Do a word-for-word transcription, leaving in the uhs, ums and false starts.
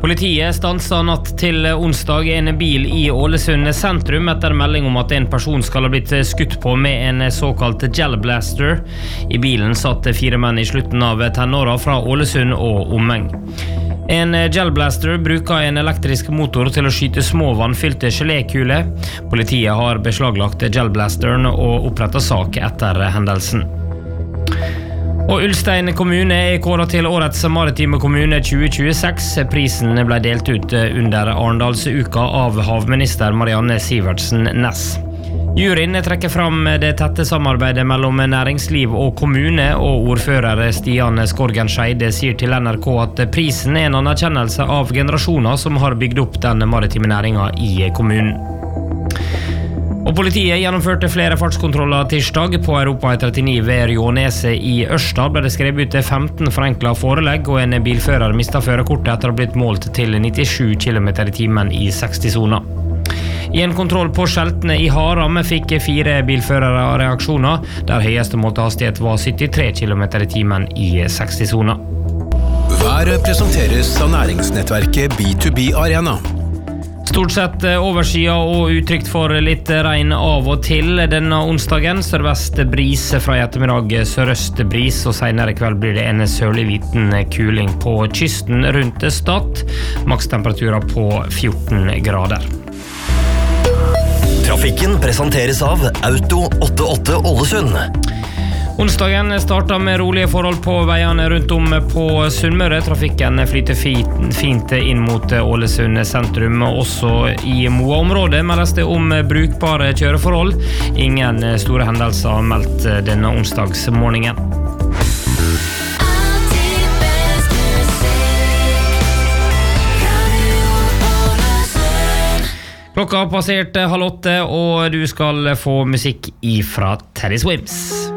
Politiet stanset natt til onsdag en bil i Ålesund sentrum etter melding om at en person skal ha blitt skutt på med en såkalt gelblaster. I bilen satt fire menn i slutten av tenåra fra Ålesund og omegn. En gelblaster bruker en elektrisk motor til å skyte små vannfylte gelékuler. Politiet har beslaglagt gelblasteren og opprettet sak etter hendelsen. Og Ulstein kommune er kåret til årets maritime kommune tjue tjueseks. Prisen ble delt ut under Arendalsuka av havminister Marianne Sivertsen Næss. Juryen trekker fram det tette samarbeidet mellom næringsliv og kommune, og ordfører Stian Skorgen Scheide sier til N R K at prisen er en anerkjennelse av generasjoner som har bygd opp den maritime næringen i kommunen. Og politiet gjennomførte flere fartskontroller tirsdag på Europa trettini ved Rjåneset i Ørsta. Ble det skrevet ut femten forenklet forelegg, og en bilfører mistet førerkortet etter å ha blitt målt til nittisju kilometer i timen i seksti-sona. I en kontroll på skjeltene i Haram fikk fire bilførere reaksjoner, der høyeste målte hastighet var syttitre kilometer i timen i seksti-sona. Været presenteres av næringsnettverket B to B Arena. Stort sett oversida og utrygt for litt regn av og til denne onsdagen. Sørvest bris fra i ettermiddag, sørøst bris, og senere i kveld blir det en sørlig liten kuling på kysten rundt Stad. Makstemperaturer på fjorten grader. Trafikken presenteres av Auto åttiåtte Ålesund. Onsdagen starter med rolige forhold på veiene rundt om på Sunnmøre. Trafikken flyter fint inn mot Ålesund sentrum. Også i Moa-området meldes det om brukbare kjøreforhold. Ingen store hendelser meldt denne onsdagsmorgenen. Klokka har passert halv åtte, og du skal få musikk ifra Teddy Swims.